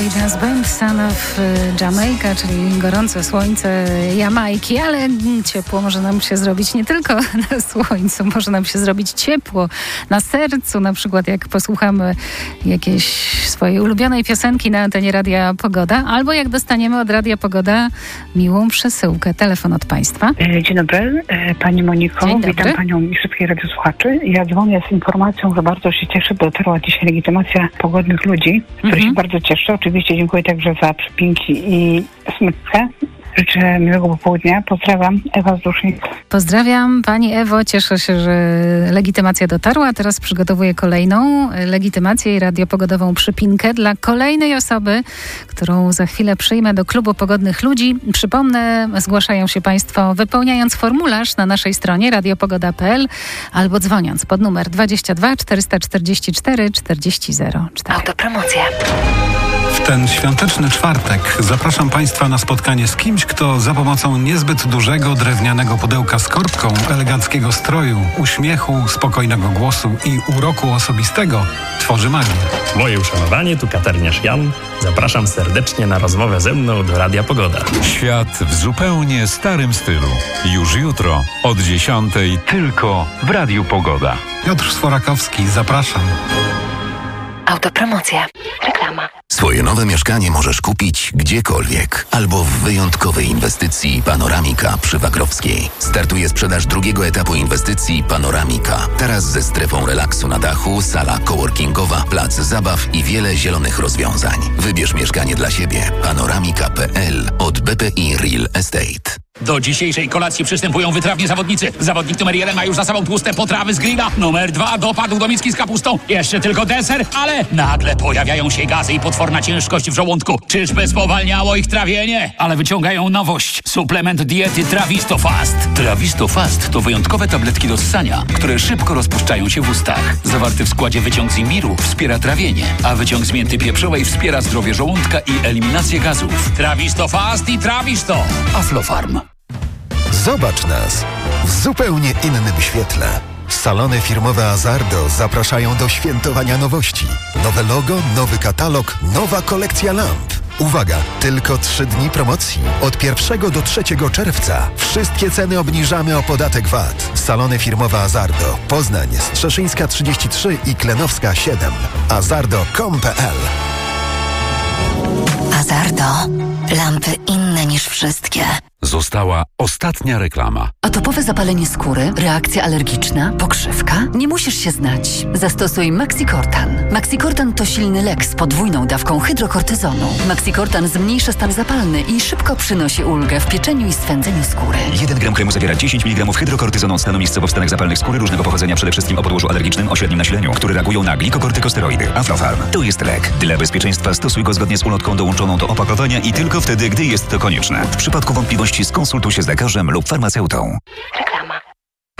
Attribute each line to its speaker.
Speaker 1: Jazz Band, Son of Jamaica, czyli gorące słońce Jamajki, ale ciepło może nam się zrobić nie tylko na słońcu, może nam się zrobić ciepło na sercu, na przykład jak posłuchamy jakiejś swojej ulubionej piosenki na antenie Radia Pogoda, albo jak dostaniemy od Radia Pogoda miłą przesyłkę. Telefon od Państwa.
Speaker 2: Dzień dobry, Pani Moniko.
Speaker 1: Dzień dobry.
Speaker 2: Witam Panią i wszystkich radiosłuchaczy. Ja dzwonię z informacją, że bardzo się cieszę, dotarła dzisiaj legitymacja pogodnych ludzi, z której się bardzo cieszę. Oczywiście dziękuję także za przypinki i smyczkę. Życzę miłego popołudnia. Pozdrawiam. Ewa z Rusznik.
Speaker 1: Pozdrawiam Pani Ewo. Cieszę się, że legitymacja dotarła. Teraz przygotowuję kolejną legitymację i radiopogodową przypinkę dla kolejnej osoby, którą za chwilę przyjmę do klubu pogodnych ludzi. Przypomnę, zgłaszają się Państwo wypełniając formularz na naszej stronie radiopogoda.pl albo dzwoniąc pod numer 22 444 4004.
Speaker 3: Autopromocja.
Speaker 4: W ten świąteczny czwartek zapraszam Państwa na spotkanie z kimś, kto za pomocą niezbyt dużego drewnianego pudełka z korbką, eleganckiego stroju, uśmiechu, spokojnego głosu i uroku osobistego tworzy magię.
Speaker 5: Moje uszanowanie, tu Katarniarz Jan. Zapraszam serdecznie na rozmowę ze mną do Radia Pogoda.
Speaker 6: Świat w zupełnie starym stylu. Już jutro od 10:00 tylko w Radiu Pogoda.
Speaker 4: Piotr Sforakowski, zapraszam.
Speaker 3: Autopromocja. Reklama.
Speaker 7: Swoje nowe mieszkanie możesz kupić gdziekolwiek albo w wyjątkowej inwestycji Panoramika przy Wagrowskiej. Startuje sprzedaż drugiego etapu inwestycji Panoramika. Teraz ze strefą relaksu na dachu, sala coworkingowa, plac zabaw i wiele zielonych rozwiązań. Wybierz mieszkanie dla siebie. Panoramika.pl od BPI Real Estate.
Speaker 8: Do dzisiejszej kolacji przystępują wytrawni zawodnicy. Zawodnik numer 1 ma już za sobą tłuste potrawy z grilla. Numer 2 dopadł do miski z kapustą. Jeszcze tylko deser, ale nagle pojawiają się gazy i potworna ciężkość w żołądku. Czyżby spowalniało ich trawienie? Ale wyciągają nowość. Suplement diety Trawisto Fast. Trawisto Fast to wyjątkowe tabletki do ssania, które szybko rozpuszczają się w ustach. Zawarty w składzie wyciąg z imbiru wspiera trawienie, a wyciąg z mięty pieprzowej wspiera zdrowie żołądka i eliminację gazów. Trawisto Fast i Trawisto. Aflofarm.
Speaker 9: Zobacz nas w zupełnie innym świetle. Salony firmowe Azardo zapraszają do świętowania nowości. Nowe logo, nowy katalog, nowa kolekcja lamp. Uwaga, tylko 3 dni promocji. Od 1 do 3 czerwca. Wszystkie ceny obniżamy o podatek VAT. Salony firmowe Azardo. Poznań, Strzeszyńska 33 i Klenowska 7. Azardo.com.pl.
Speaker 3: Azardo. Lampy inne niż wszystkie.
Speaker 6: Została ostatnia reklama.
Speaker 10: Atopowe zapalenie skóry, reakcja alergiczna, pokrzywka? Nie musisz się znać. Zastosuj Maxicortan. Maxicortan to silny lek z podwójną dawką hydrokortyzonu. Maxicortan zmniejsza stan zapalny i szybko przynosi ulgę w pieczeniu i swędzeniu skóry.
Speaker 11: 1 gram kremu zawiera 10 mg hydrokortyzonu stanu miejscowo w stanach zapalnych skóry różnego pochodzenia, przede wszystkim o podłożu alergicznym o średnim nasileniu, które reagują na glikokortykosteroidy. Aflofarm. To jest lek. Dla bezpieczeństwa stosuj go zgodnie z ulotką dołączoną do opakowania i tylko wtedy, gdy jest to konieczne. W przypadku wątpliwości skonsultuj się z lekarzem lub farmaceutą.